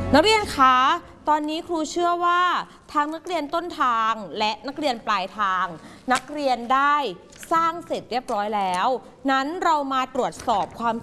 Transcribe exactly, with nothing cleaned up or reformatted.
นักเรียนคะตอนนี้ครูเชื่อว่าทั้งนักเรียนต้นทางและนักเรียนปลายทางนักเรียนได้สร้างเสร็จเรียบร้อยแล้วนั้นเรามาตรวจสอบความ